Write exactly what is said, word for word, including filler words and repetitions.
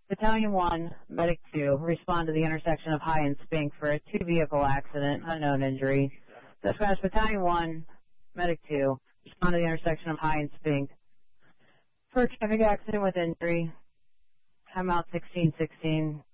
Battalion one, Medic two, respond to the intersection of High and Spink for a two-vehicle accident, unknown injury. Dispatch Battalion one, Medic two, respond to the intersection of High and Spink for a traffic accident with injury. Time out sixteen sixteen.